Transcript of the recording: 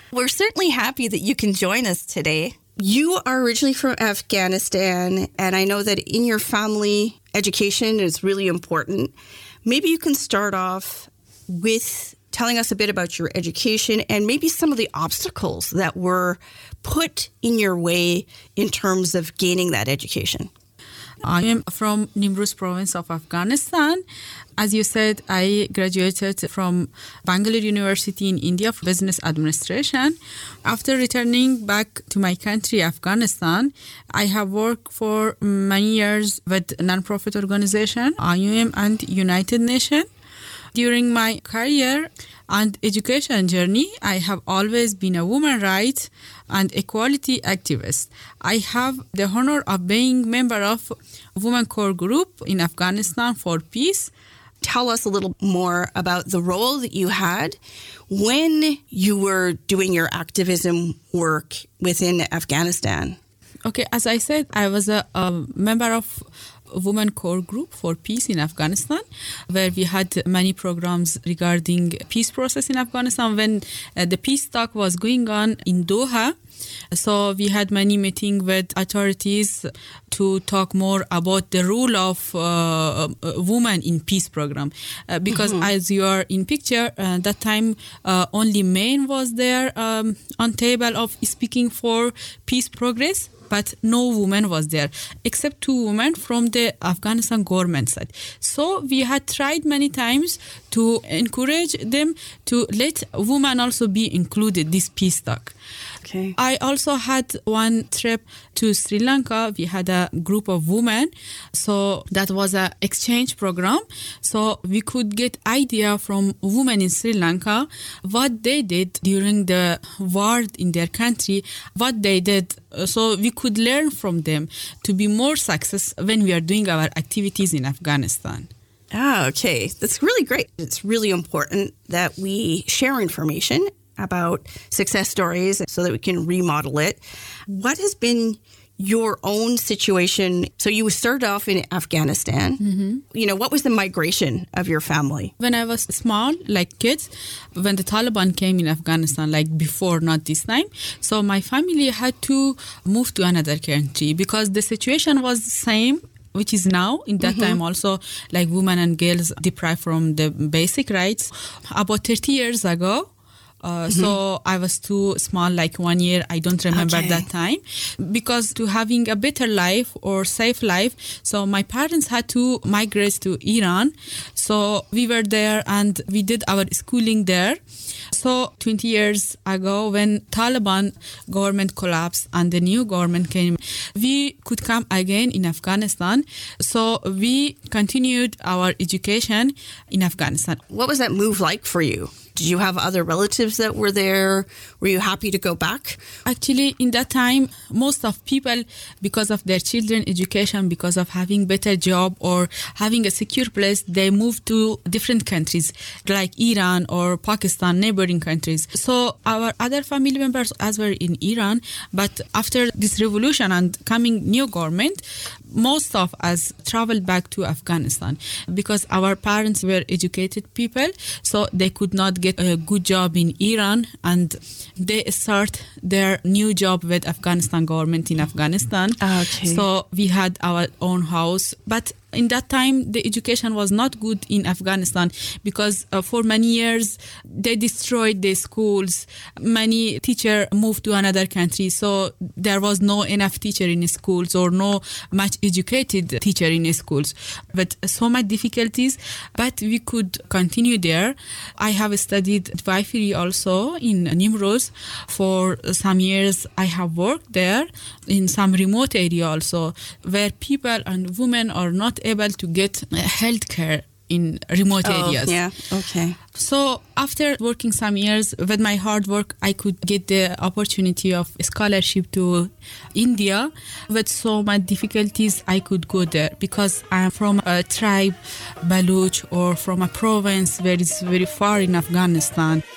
We're certainly happy that you can join us today. You are originally from Afghanistan, and I know that in your family, education is really important. Maybe you can start off with telling us a bit about your education and maybe some of the obstacles that were put in your way in terms of gaining that education. I am from Nimruz province of Afghanistan. As you said, I graduated from Bangalore University in India for business administration. After returning back to my country, Afghanistan, I have worked for many years with a non-profit organization, IUM and United Nations. During my career and education journey, I have always been a women's rights and equality activist. I have the honor of being member of Women Core Group in Afghanistan for Peace. Tell us a little more about the role that you had when you were doing your activism work within Afghanistan. Okay, as I said, I was a member of Women Core Group for Peace in Afghanistan, where we had many programs regarding peace process in Afghanistan when the peace talk was going on in Doha. So we had many meetings with authorities to talk more about the role of women in peace program. Because as you are in picture, that time only men was there on table of speaking for peace progress. But no woman was there, except 2 women from the Afghanistan government side. So we had tried many times to encourage them to let women also be included, this peace talk. Okay. I also had one trip to Sri Lanka. We had a group of women. So that was an exchange program. So we could get idea from women in Sri Lanka, what they did during the war in their country, what they did. So we could learn from them to be more successful when we are doing our activities in Afghanistan. Okay. That's really great. It's really important that we share information about success stories so that we can remodel it. What has been your own situation? So you started off in Afghanistan. You know, what was the migration of your family? When I was small, like kids, when the Taliban came in Afghanistan, like before, not this time. So my family had to move to another country because the situation was the same, which is now. In that time also, like women and girls deprived from the basic rights. About 30 years ago, so I was too small, like 1 year. I don't remember that time. Because to having a better life or safe life, so my parents had to migrate to Iran. So we were there and we did our schooling there. So 20 years ago, when Taliban government collapsed and the new government came, we could come again in Afghanistan. So we continued our education in Afghanistan. What was that move like for you? Did you have other relatives that were there? Were you happy to go back? Actually, in that time, most of people, because of their children education, because of having better job or having a secure place, they moved to different countries like Iran or Pakistan, neighboring countries. So our other family members as were in Iran, but after this revolution and coming new government, most of us traveled back to Afghanistan because our parents were educated people, so they could not get a good job in Iran, and they start their new job with Afghanistan government in Afghanistan. Okay. So we had our own house, but in that time, the education was not good in Afghanistan because for many years, they destroyed the schools. Many teachers moved to another country, so there was no enough teacher in schools or no much educated teacher in schools. But so much difficulties, but we could continue there. I have studied midwifery also in Nimruz. For some years, I have worked there in some remote area also, where people and women are not able to get health care in remote areas. Yeah, okay. So after working some years with my hard work, I could get the opportunity of a scholarship to India. With so much difficulties, I could go there because I'm from a tribe, Baluch, or from a province where it's very far in Afghanistan.